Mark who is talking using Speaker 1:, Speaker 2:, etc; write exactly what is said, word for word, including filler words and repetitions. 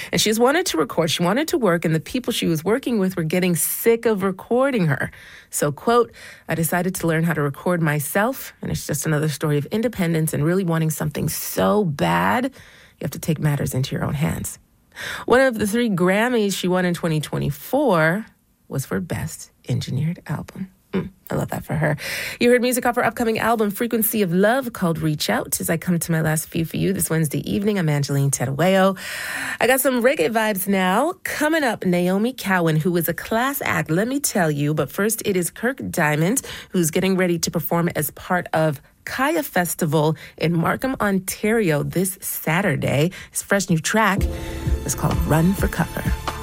Speaker 1: And she just wanted to record. She wanted to work, and the people she was working with were getting sick of recording her. So, quote, I decided to learn how to record myself, and it's just another story of independence and really wanting something so bad, you have to take matters into your own hands. One of the three Grammys she won in twenty twenty-four was for Best Engineered Album. Mm, I love that for her. You heard music off her upcoming album, Frequency of Love, called Reach Out. As I come to my last few for you this Wednesday evening, I'm Angeline Terueo. I got some reggae vibes now. Coming up, Naomi Cowan, who is a class act, let me tell you. But first, it is Kirk Diamond, who's getting ready to perform as part of Kaya Festival in Markham, Ontario this Saturday. His fresh new track is called Run for Cover.